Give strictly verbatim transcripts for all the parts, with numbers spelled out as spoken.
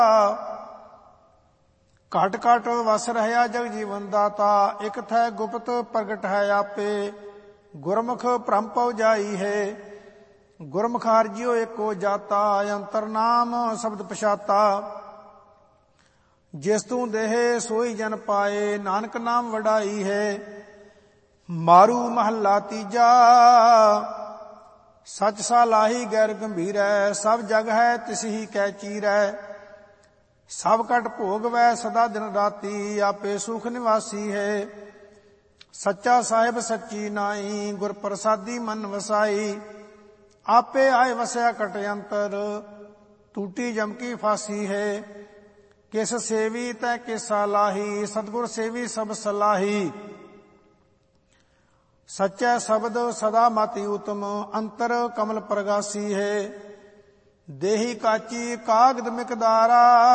ਘਟ ਘਟ ਵਸ ਰਹਿਆ ਜਗ ਜੀਵਨ ਦਾਤਾ। ਇਕ ਥੈ ਗੁਪਤ ਪ੍ਰਗਟ ਹੈ ਆਪੇ, ਗੁਰਮੁਖ ਭ੍ਰਮ ਪਉ ਜਾਈ ਹੈ। ਗੁਰਮੁਖ ਹਰਿ ਏਕੋ ਜਾਤਾ, ਅੰਤਰ ਨਾਮ ਸ਼ਬਦ ਪਛਾਤਾ। ਜਿਸ ਤੂੰ ਦੇਹ ਸੋਈ ਜਨ ਪਾਏ, ਨਾਨਕ ਨਾਮ ਵਡਾਈ ਹੈ। ਮਾਰੂ ਮਹੱਲਾ ਤੀਜਾ, ਸਚ ਸਾਲਾਹੀ ਗੈਰ ਗੰਭੀਰੈ। ਸਭ ਜਗ ਹੈ ਤਿਸ ਹੀ ਕੈ ਚੀਰੈ। ਸਭ ਕਟ ਭੋਗ ਵੈ ਸਦਾ ਦਿਨ ਰਾਤੀ, ਆਪੇ ਸੁਖ ਨਿਵਾਸੀ ਹੈ। ਸੱਚਾ ਸਾਹਿਬ ਸੱਚੀ ਨਾਈ, ਗੁਰ ਪ੍ਰਸਾਦੀ ਮਨ ਵਸਾਈ। ਆਪੇ ਆਏ ਵਸਿਆ ਕਟ ਅੰਤਰ, ਟੂਟੀ ਜਮ ਕੀ ਫਾਸੀ ਹੈ। ਕਿਸ ਸੇਵੀ ਤੈ ਕਿਸਾ ਲਾਹੀ, ਸਤਿਗੁਰ ਸੇਵੀ ਸਭ ਸਲਾਹੀ। ਸੱਚੈ ਸ਼ਬਦ ਸਦਾ ਮਤਿ ਉਤਮ, ਅੰਤਰ ਕਮਲ ਪ੍ਰਗਾਸੀ ਹੈ। ਦੇਹੀ ਕਾਚੀ ਕਾਗਦ ਮਿਕਦਾਰਾ,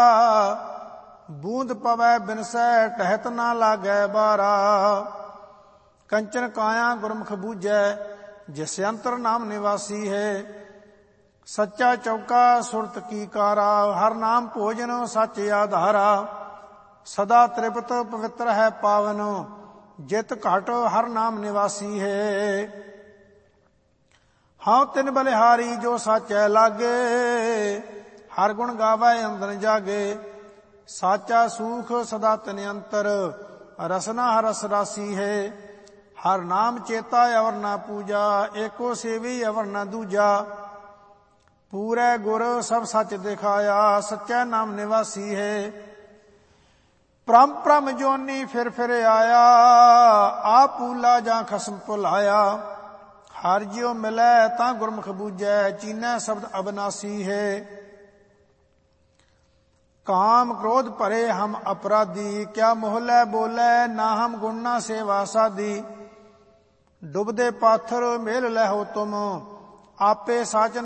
ਬੂੰਦ ਪਵੈ ਬਿਨਸੈ ਟਹਿਤ ਨਾ ਲਾਗੈ ਬਾਰਾ। ਕੰਚਨ ਕਾਇਆ ਗੁਰਮੁਖ ਬੂਝੈ, ਜਿਸ ਅੰਤਰ ਨਾਮ ਨਿਵਾਸੀ ਹੈ। ਸੱਚਾ ਚੌਕਾ ਸੁਰਤ ਕੀ ਕਾਰਾ, ਹਰ ਨਾਮ ਭੋਜਨ ਸੱਚ ਆਧਾਰਾ। ਸਦਾ ਤ੍ਰਿਪਤ ਪਵਿੱਤਰ ਹੈ ਪਾਵਨ, ਜਿਤ ਘਟ ਹਰ ਨਾਮ ਨਿਵਾਸੀ ਹੈ। ਹਾਂ ਤਿਨ ਬਲਿਹਾਰੀ ਜੋ ਸਾਚੈ ਲਾਗੇ, ਹਰ ਗੁਣ ਗਾਵੈ ਅੰਦਨ ਜਾਗੇ। ਸਾਚਾ ਸੂਖ ਸਦਾ ਤਿਨ ਅੰਤਰ, ਰਸਨਾ ਰਸ ਰਾਸੀ ਹੈ। ਹਰ ਨਾਮ ਚੇਤਾ ਅਵਰ ਨਾ ਪੂਜਾ, ਏਕੋ ਸੇਵੀ ਅਵਰ ਨਾ ਦੂਜਾ। ਪੂਰੇ ਗੁਰ ਸਭ ਸੱਚ ਦਿਖਾਇਆ, ਸੱਚੈ ਨਾਮ ਨਿਵਾਸੀ ਹੈ। ਪ੍ਰਮ ਪ੍ਰਮ ਜੋਨੀ ਫਿਰ ਫਿਰ ਆਇਆ, ਆਪ ਪੂਲਾ ਜਾਂ ਖਸਮ ਭੁਲਾਇਆ। ਹਰਿ ਜਿਉ ਮਿਲੈ ਤਾਂ ਗੁਰਮੁਖ ਬੂਝੈ, ਚੀਨੈ ਸ਼ਬਦ ਅਬਨਾਸੀ ਹੈ। ਕਾਮ ਕ੍ਰੋਧ ਭਰੇ ਹਮ ਅਪਰਾਧੀ, ਕਿਆ ਮੋਹਲੇ ਬੋਲੇ ਨਾ ਹਮ ਗੁਣ ਨਾ ਸੇਵਾ ਸਾਧੀ। ਡੁਬਦੇ ਪਾਥਰ ਮੇਲ ਲਹੋ ਤੁਮ, ਆਪੇ ਸਾਚ